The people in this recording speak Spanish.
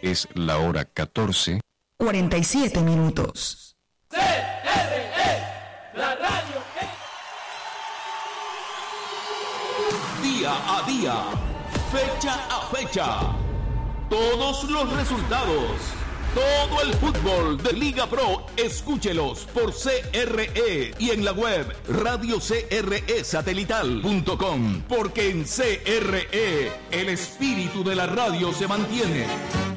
Es la hora 14:47. La radio. Día a día, fecha a fecha, todos los resultados, todo el fútbol de Liga Pro, escúchelos por CRE y en la web radiocresatelital.com, porque en CRE el espíritu de la radio se mantiene.